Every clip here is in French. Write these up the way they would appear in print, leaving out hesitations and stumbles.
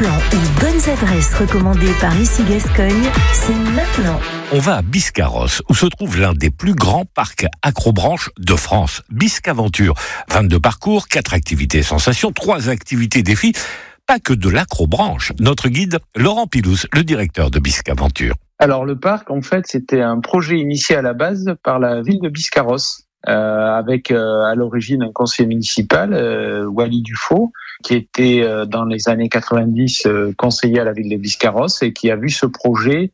plans ou bonnes adresses recommandées par Ici Gascogne, c'est maintenant. On va à Biscarrosse, où se trouve l'un des plus grands parcs acrobranches de France. Biscaventure, 22 parcours, 4 activités sensations, 3 activités défis. Pas que de l'acrobranche. Notre guide, Laurent Pilous, le directeur de Biscaventure. Alors le parc, en fait, c'était un projet initié à la base par la ville de Biscarrosse, avec à l'origine un conseiller municipal, Wally Dufaux, qui était dans les années 90 conseiller à la ville de Biscarrosse et qui a vu ce projet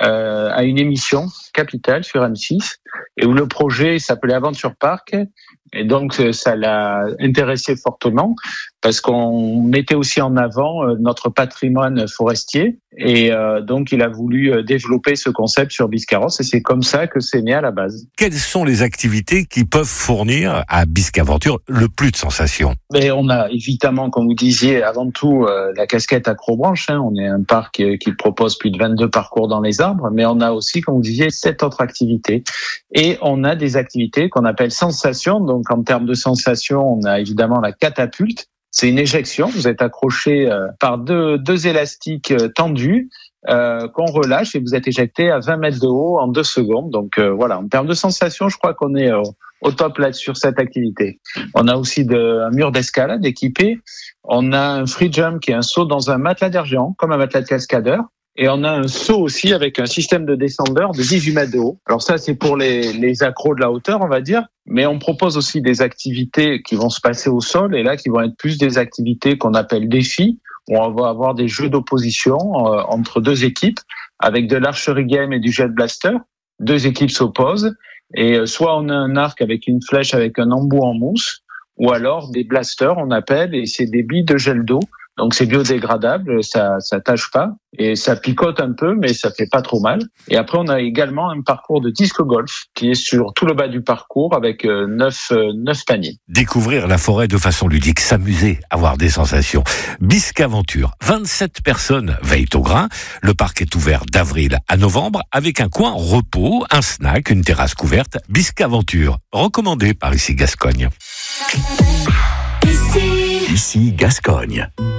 à une émission Capitale sur M6, et où le projet s'appelait Aventure Park. Et donc ça l'a intéressé fortement parce qu'on mettait aussi en avant notre patrimoine forestier, et donc il a voulu développer ce concept sur Biscarrosse, et c'est comme ça que c'est né à la base. Quelles sont les activités qui peuvent fournir à Biscaventure le plus de sensations? Mais on a évidemment, comme vous disiez, avant tout la casquette acrobranche. On est un parc qui propose plus de 22 parcours dans les arbres, mais on a aussi, comme vous disiez, 7 autres activités. Et on a des activités qu'on appelle sensations. Donc en termes de sensations, on a évidemment la catapulte. C'est une éjection. Vous êtes accroché par deux élastiques tendus qu'on relâche, et vous êtes éjecté à 20 mètres de haut en 2 secondes. Donc voilà, en termes de sensations, je crois qu'on est au top là sur cette activité. On a aussi un mur d'escalade équipé. On a un free jump qui est un saut dans un matelas d'air géant, comme un matelas de cascadeur. Et on a un saut aussi avec un système de descendeur de 18 mètres de haut. Alors ça, c'est pour les accros de la hauteur, on va dire. Mais on propose aussi des activités qui vont se passer au sol, et là, qui vont être plus des activités qu'on appelle défis, où on va avoir des jeux d'opposition entre 2 équipes, avec de l'archery game et du jet blaster. 2 équipes s'opposent, et soit on a un arc avec une flèche avec un embout en mousse, ou alors des blasters, on appelle, et c'est des billes de gel d'eau. Donc c'est biodégradable, ça tâche pas, et ça picote un peu, mais ça fait pas trop mal. Et après on a également un parcours de disque golf qui est sur tout le bas du parcours avec 9 paniers. Découvrir la forêt de façon ludique, s'amuser, avoir des sensations. Biscaventure, 27 personnes veillent au grain. Le parc est ouvert d'avril à novembre avec un coin repos, un snack, une terrasse couverte. Biscaventure, recommandé par Ici Gascogne. Ici Gascogne.